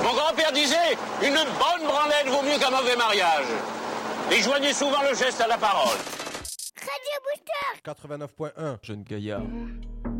Mon grand-père disait, une bonne branlette vaut mieux qu'un mauvais mariage. Et joignez souvent le geste à la parole. Radio Booster 89.1, jeune gaillard.